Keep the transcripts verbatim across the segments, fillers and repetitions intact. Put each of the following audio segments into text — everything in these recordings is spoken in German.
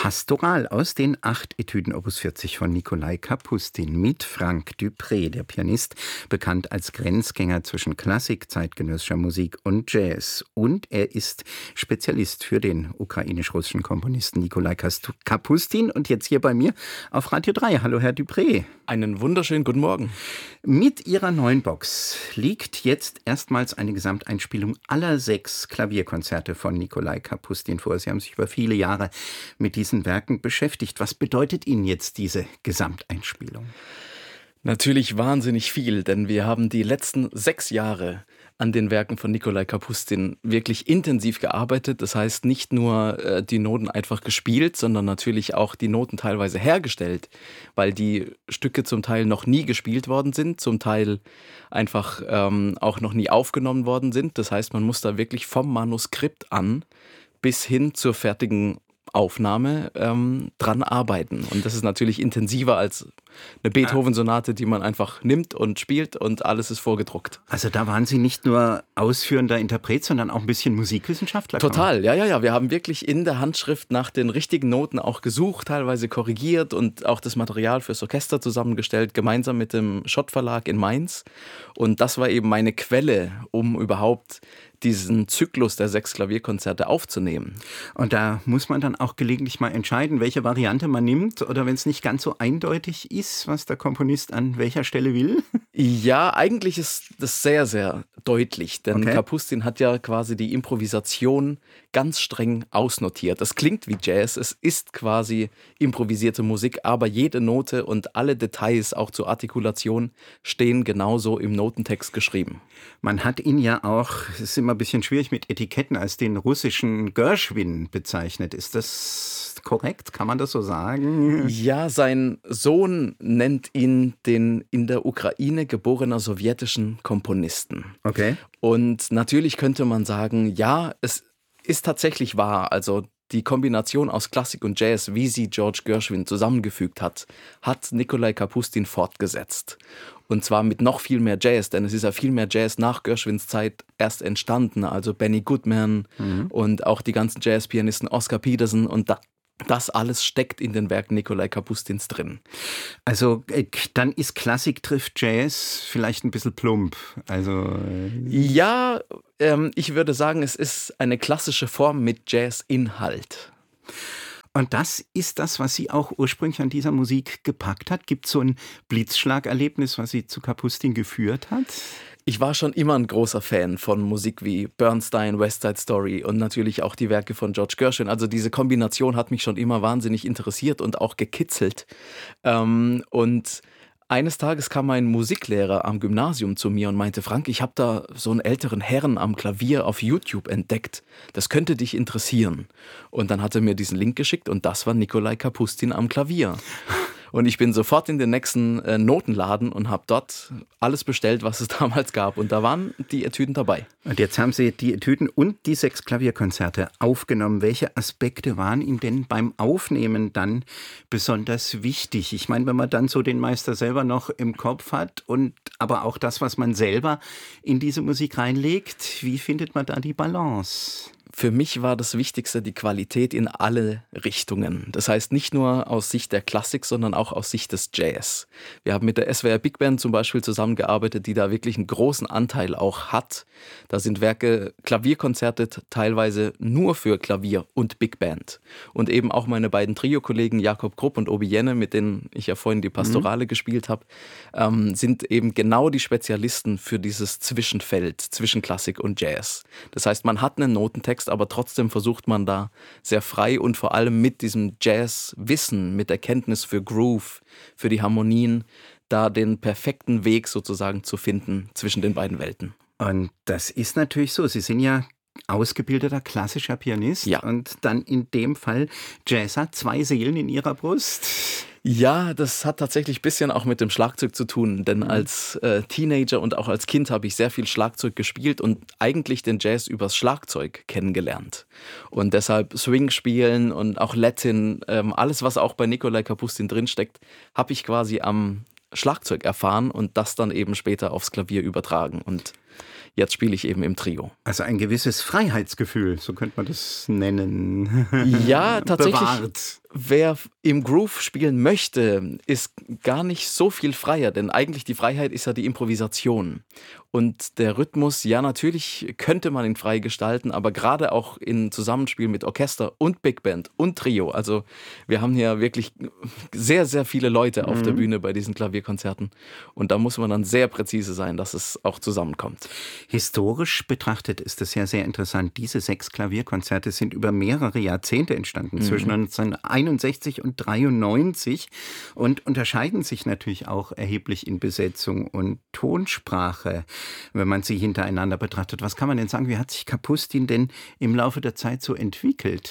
Pastoral aus den acht Etüden Opus vierzig von Nikolai Kapustin mit Franck Dupré, der Pianist, bekannt als Grenzgänger zwischen Klassik, zeitgenössischer Musik und Jazz. Und er ist Spezialist für den ukrainisch-russischen Komponisten Nikolai Kapustin. Und jetzt hier bei mir auf Radio drei. Hallo, Herr Dupré. Einen wunderschönen guten Morgen. Mit Ihrer neuen Box liegt jetzt erstmals eine Gesamteinspielung aller sechs Klavierkonzerte von Nikolai Kapustin vor. Sie haben sich über viele Jahre mit diesen Werken beschäftigt. Was bedeutet Ihnen jetzt diese Gesamteinspielung? Natürlich wahnsinnig viel, denn wir haben die letzten sechs Jahre an den Werken von Nikolai Kapustin wirklich intensiv gearbeitet. Das heißt, nicht nur äh, die Noten einfach gespielt, sondern natürlich auch die Noten teilweise hergestellt, weil die Stücke zum Teil noch nie gespielt worden sind, zum Teil einfach ähm, auch noch nie aufgenommen worden sind. Das heißt, man muss da wirklich vom Manuskript an bis hin zur fertigen Aufnahme ähm, dran arbeiten. Und das ist natürlich intensiver als eine Beethoven-Sonate, die man einfach nimmt und spielt und alles ist vorgedruckt. Also da waren Sie nicht nur ausführender Interpret, sondern auch ein bisschen Musikwissenschaftler? Total, ja, ja, ja. Wir haben wirklich in der Handschrift nach den richtigen Noten auch gesucht, teilweise korrigiert und auch das Material fürs Orchester zusammengestellt, gemeinsam mit dem Schott Verlag in Mainz. Und das war eben meine Quelle, um überhaupt diesen Zyklus der sechs Klavierkonzerte aufzunehmen. Und da muss man dann auch gelegentlich mal entscheiden, welche Variante man nimmt, oder wenn es nicht ganz so eindeutig ist, was der Komponist an welcher Stelle will? Ja, eigentlich ist das sehr, sehr deutlich, denn Okay. Kapustin hat ja quasi die Improvisation ganz streng ausnotiert. Das klingt wie Jazz, es ist quasi improvisierte Musik, aber jede Note und alle Details, auch zur Artikulation, stehen genauso im Notentext geschrieben. Man hat ihn ja auch, es ist immer ein bisschen schwierig mit Etiketten, als den russischen Gershwin bezeichnet. Ist das korrekt? Kann man das so sagen? Ja, sein Sohn nennt ihn den in der Ukraine geborenen sowjetischen Komponisten. Okay. Und natürlich könnte man sagen, ja, es ist tatsächlich wahr. Also die Kombination aus Klassik und Jazz, wie sie George Gershwin zusammengefügt hat, hat Nikolai Kapustin fortgesetzt. Und zwar mit noch viel mehr Jazz, denn es ist ja viel mehr Jazz nach Gershwins Zeit erst entstanden. Also Benny Goodman mhm. und auch die ganzen Jazzpianisten Oscar Peterson und da Das alles steckt in den Werken Nikolai Kapustins drin. Also dann ist Klassik trifft Jazz vielleicht ein bisschen plump. Also ja, ähm, ich würde sagen, es ist eine klassische Form mit Jazz-Inhalt. Und das ist das, was Sie auch ursprünglich an dieser Musik gepackt hat? Gibt es so ein Blitzschlagerlebnis, was Sie zu Kapustin geführt hat? Ich war schon immer ein großer Fan von Musik wie Bernstein, West Side Story und natürlich auch die Werke von George Gershwin. Also diese Kombination hat mich schon immer wahnsinnig interessiert und auch gekitzelt. Ähm, und eines Tages kam mein Musiklehrer am Gymnasium zu mir und meinte, Frank, ich habe da so einen älteren Herrn am Klavier auf YouTube entdeckt. Das könnte dich interessieren. Und dann hat er mir diesen Link geschickt und das war Nikolai Kapustin am Klavier. Und ich bin sofort in den nächsten äh, Notenladen und habe dort alles bestellt, was es damals gab. Und da waren die Etüden dabei. Und jetzt haben Sie die Etüden und die sechs Klavierkonzerte aufgenommen. Welche Aspekte waren Ihnen denn beim Aufnehmen dann besonders wichtig? Ich meine, wenn man dann so den Meister selber noch im Kopf hat und aber auch das, was man selber in diese Musik reinlegt, wie findet man da die Balance? Für mich war das Wichtigste die Qualität in alle Richtungen. Das heißt nicht nur aus Sicht der Klassik, sondern auch aus Sicht des Jazz. Wir haben mit der S W R Big Band zum Beispiel zusammengearbeitet, die da wirklich einen großen Anteil auch hat. Da sind Werke, Klavierkonzerte teilweise nur für Klavier und Big Band. Und eben auch meine beiden Trio-Kollegen Jakob Krupp und Obi Jenne, mit denen ich ja vorhin die Pastorale mhm. gespielt habe, ähm, sind eben genau die Spezialisten für dieses Zwischenfeld zwischen Klassik und Jazz. Das heißt, man hat einen Notentext, aber trotzdem versucht man da sehr frei und vor allem mit diesem Jazz-Wissen, mit der Kenntnis für Groove, für die Harmonien, da den perfekten Weg sozusagen zu finden zwischen den beiden Welten. Und das ist natürlich so. Sie sind ja ausgebildeter klassischer Pianist ja. und dann in dem Fall Jazzer, zwei Seelen in Ihrer Brust. Ja, das hat tatsächlich ein bisschen auch mit dem Schlagzeug zu tun, denn als äh, Teenager und auch als Kind habe ich sehr viel Schlagzeug gespielt und eigentlich den Jazz übers Schlagzeug kennengelernt. Und deshalb Swing spielen und auch Latin, ähm, alles was auch bei Nikolai Kapustin drinsteckt, habe ich quasi am Schlagzeug erfahren und das dann eben später aufs Klavier übertragen. Und jetzt spiele ich eben im Trio. Also ein gewisses Freiheitsgefühl, so könnte man das nennen. Ja, tatsächlich. Bewahrt. Wer im Groove spielen möchte, ist gar nicht so viel freier, denn eigentlich die Freiheit ist ja die Improvisation. Und der Rhythmus, ja, natürlich könnte man ihn frei gestalten, aber gerade auch in Zusammenspiel mit Orchester und Big Band und Trio. Also wir haben hier wirklich sehr, sehr viele Leute auf mhm. der Bühne bei diesen Klavierkonzerten. Und da muss man dann sehr präzise sein, dass es auch zusammenkommt. Historisch betrachtet ist es ja sehr interessant. Diese sechs Klavierkonzerte sind über mehrere Jahrzehnte entstanden, mhm. zwischen neunzehnhunderteinundsechzig und dreiundneunzig und unterscheiden sich natürlich auch erheblich in Besetzung und Tonsprache, wenn man sie hintereinander betrachtet. Was kann man denn sagen, wie hat sich Kapustin denn im Laufe der Zeit so entwickelt?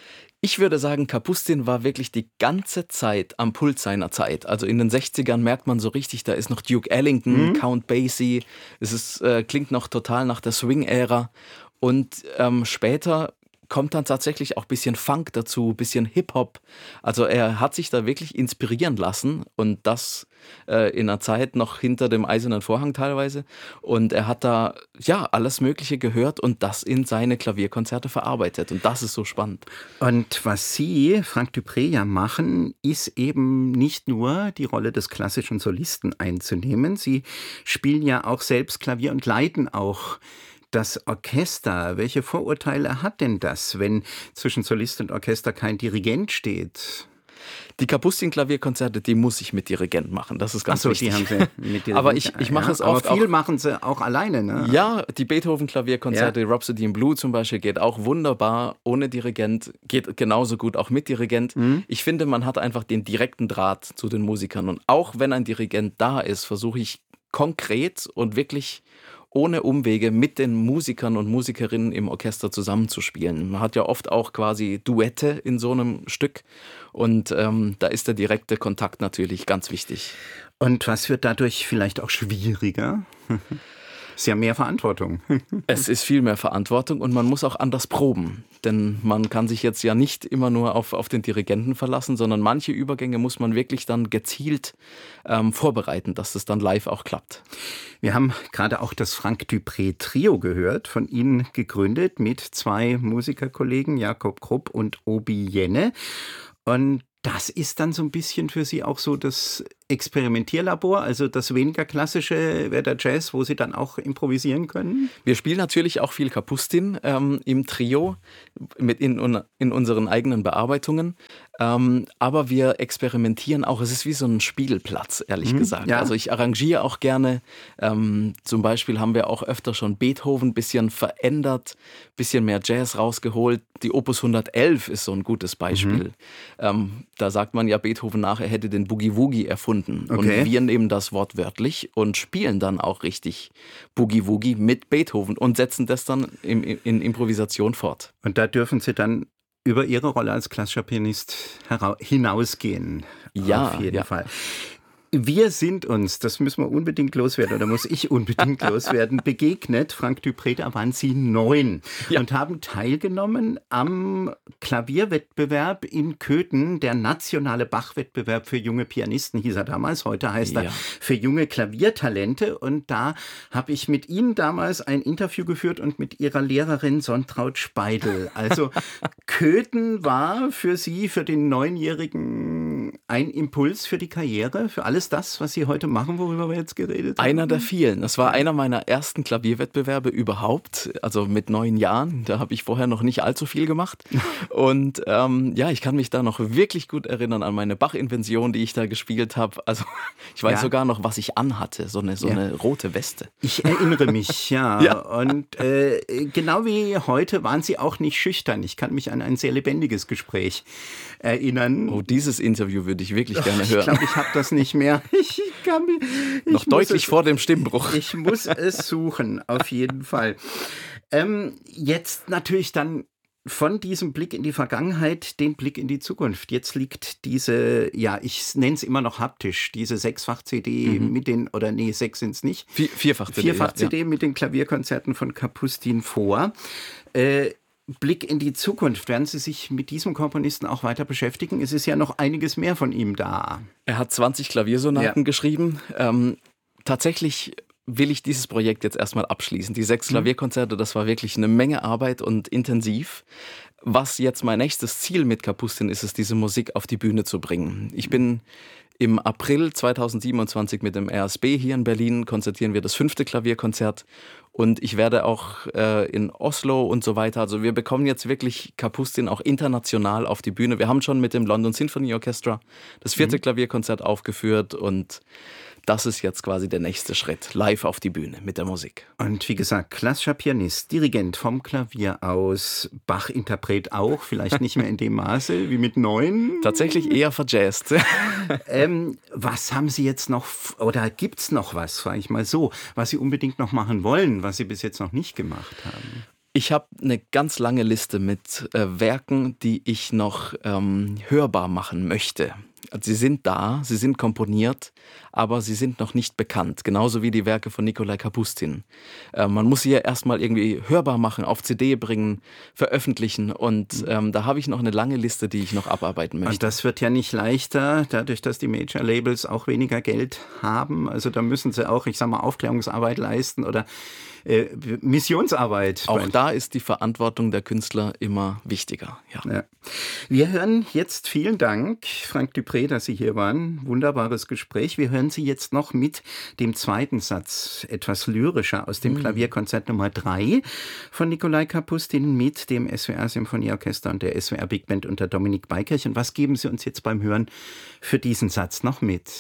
Ich würde sagen, Kapustin war wirklich die ganze Zeit am Puls seiner Zeit. Also in den sechzigern merkt man so richtig, da ist noch Duke Ellington, mhm. Count Basie. Es ist, äh, klingt noch total nach der Swing-Ära. Und ähm, später kommt dann tatsächlich auch ein bisschen Funk dazu, ein bisschen Hip-Hop. Also er hat sich da wirklich inspirieren lassen und das äh, in einer Zeit noch hinter dem Eisernen Vorhang teilweise. Und er hat da ja alles Mögliche gehört und das in seine Klavierkonzerte verarbeitet. Und das ist so spannend. Und was Sie, Frank Dupré, ja machen, ist eben nicht nur die Rolle des klassischen Solisten einzunehmen. Sie spielen ja auch selbst Klavier und leiten auch das Orchester. Welche Vorurteile hat denn das, wenn zwischen Solist und Orchester kein Dirigent steht? Die Kapustin-Klavierkonzerte, die muss ich mit Dirigent machen. Das ist ganz Ach so, wichtig. Die haben Sie mit Dirigent. Aber ich, ich mache ja, es oft aber viel auch, machen Sie auch alleine, ne? Ja, die Beethoven-Klavierkonzerte, Ja. Rhapsody in Blue zum Beispiel, geht auch wunderbar ohne Dirigent, geht genauso gut auch mit Dirigent. Mhm. Ich finde, man hat einfach den direkten Draht zu den Musikern. Und auch wenn ein Dirigent da ist, versuche ich konkret und wirklich ohne Umwege mit den Musikern und Musikerinnen im Orchester zusammenzuspielen. Man hat ja oft auch quasi Duette in so einem Stück und ähm, da ist der direkte Kontakt natürlich ganz wichtig. Und was wird dadurch vielleicht auch schwieriger? Ist ja mehr Verantwortung. Es ist viel mehr Verantwortung und man muss auch anders proben. Denn man kann sich jetzt ja nicht immer nur auf, auf den Dirigenten verlassen, sondern manche Übergänge muss man wirklich dann gezielt ähm, vorbereiten, dass es dann live auch klappt. Wir haben gerade auch das Frank Dupré Trio gehört, von Ihnen gegründet mit zwei Musikerkollegen, Jakob Krupp und Obi Jenne. Und das ist dann so ein bisschen für Sie auch so das Experimentierlabor, also das weniger klassische wäre der Jazz, wo Sie dann auch improvisieren können? Wir spielen natürlich auch viel Kapustin ähm, im Trio mit in, in unseren eigenen Bearbeitungen, ähm, aber wir experimentieren auch. Es ist wie so ein Spielplatz, ehrlich mhm, gesagt. Ja. Also ich arrangiere auch gerne. Ähm, zum Beispiel haben wir auch öfter schon Beethoven ein bisschen verändert, ein bisschen mehr Jazz rausgeholt. Die Opus hundertelf ist so ein gutes Beispiel. Mhm. Ähm, da sagt man ja Beethoven nach, er hätte den Boogie-Woogie erfunden. Okay. Und wir nehmen das wortwörtlich und spielen dann auch richtig Boogie-Woogie mit Beethoven und setzen das dann in, in Improvisation fort. Und da dürfen Sie dann über Ihre Rolle als klassischer Pianist hinausgehen. Ja, auf jeden ja. Fall. Wir sind uns, das müssen wir unbedingt loswerden, oder muss ich unbedingt loswerden, begegnet. Frank Dupré, da waren Sie neun ja. und haben teilgenommen am Klavierwettbewerb in Köthen. Der nationale Bach-Wettbewerb für junge Pianisten hieß er damals. Heute heißt er ja. für junge Klaviertalente. Und da habe ich mit Ihnen damals ein Interview geführt und mit Ihrer Lehrerin Sontraud Speidel. Also Köthen war für Sie, für den Neunjährigen, ein Impuls für die Karriere, für alles das, was Sie heute machen, worüber wir jetzt geredet haben? Einer der vielen. Das war einer meiner ersten Klavierwettbewerbe überhaupt, also mit neun Jahren. Da habe ich vorher noch nicht allzu viel gemacht. Und ähm, ja, ich kann mich da noch wirklich gut erinnern an meine Bach-Invention, die ich da gespielt habe. Also ich weiß ja. sogar noch, was ich anhatte, so eine, so ja. eine rote Weste. Ich erinnere mich, ja. ja. Und äh, genau wie heute waren Sie auch nicht schüchtern. Ich kann mich an ein sehr lebendiges Gespräch erinnern. Oh, dieses Interview würde ich wirklich gerne ich hören. Ich glaube, ich habe das nicht mehr. Ich kann mich, ich Noch deutlich es, vor dem Stimmbruch. Ich muss es suchen, auf jeden Fall. Ähm, jetzt natürlich dann von diesem Blick in die Vergangenheit den Blick in die Zukunft. Jetzt liegt diese, ja, ich nenne es immer noch haptisch, diese Sechsfach-C D mhm. mit den, oder nee, sechs sind es nicht. Vier, Vierfach-C D. Vierfach-C D ja. mit den Klavierkonzerten von Kapustin vor. Äh, Blick in die Zukunft. Werden Sie sich mit diesem Komponisten auch weiter beschäftigen? Es ist ja noch einiges mehr von ihm da. Er hat zwanzig Klaviersonaten ja. geschrieben. Ähm, tatsächlich will ich dieses Projekt jetzt erstmal abschließen. Die sechs Klavierkonzerte, das war wirklich eine Menge Arbeit und intensiv. Was jetzt mein nächstes Ziel mit Kapustin ist, ist, diese Musik auf die Bühne zu bringen. Ich bin im April zweitausendsiebenundzwanzig mit dem R S B hier in Berlin, konzertieren wir das fünfte Klavierkonzert. Und ich werde auch äh, in Oslo und so weiter, also wir bekommen jetzt wirklich Kapustin auch international auf die Bühne. Wir haben schon mit dem London Symphony Orchestra das vierte mhm. Klavierkonzert aufgeführt und das ist jetzt quasi der nächste Schritt, live auf die Bühne mit der Musik. Und wie gesagt, klassischer Pianist, Dirigent vom Klavier aus, Bach-Interpret auch, vielleicht nicht mehr in dem Maße wie mit neun. Tatsächlich eher verjazzt. ähm, was haben Sie jetzt noch, oder gibt es noch was, frage ich mal so, was Sie unbedingt noch machen wollen, was Sie bis jetzt noch nicht gemacht haben? Ich habe eine ganz lange Liste mit äh, Werken, die ich noch ähm, hörbar machen möchte. Sie sind da, sie sind komponiert, aber sie sind noch nicht bekannt. Genauso wie die Werke von Nikolai Kapustin. Äh, man muss sie ja erstmal irgendwie hörbar machen, auf C D bringen, veröffentlichen. Und ähm, da habe ich noch eine lange Liste, die ich noch abarbeiten möchte. Und das wird ja nicht leichter, dadurch, dass die Major-Labels auch weniger Geld haben. Also da müssen sie auch, ich sag mal, Aufklärungsarbeit leisten oder äh, Missionsarbeit. Auch da ist die Verantwortung der Künstler immer wichtiger. Ja. Ja. Wir hören jetzt, vielen Dank, Frank Dupré, dass Sie hier waren. Wunderbares Gespräch. Wir hören Sie jetzt noch mit dem zweiten Satz, etwas lyrischer, aus dem mhm. Klavierkonzert Nummer drei von Nikolai Kapustin mit dem S W R Symphonieorchester und der S W R Big Band unter Dominik Beikirch. Und was geben Sie uns jetzt beim Hören für diesen Satz noch mit?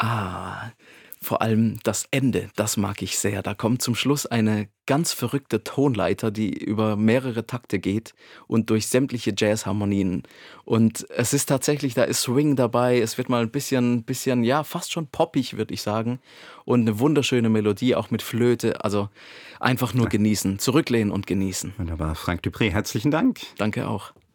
Ah, vor allem das Ende, das mag ich sehr. Da kommt zum Schluss eine ganz verrückte Tonleiter, die über mehrere Takte geht und durch sämtliche Jazzharmonien. Und es ist tatsächlich, da ist Swing dabei, es wird mal ein bisschen, bisschen, ja, fast schon poppig, würde ich sagen. Und eine wunderschöne Melodie, auch mit Flöte. Also einfach nur genießen, zurücklehnen und genießen. Wunderbar. Frank Dupré, herzlichen Dank. Danke auch.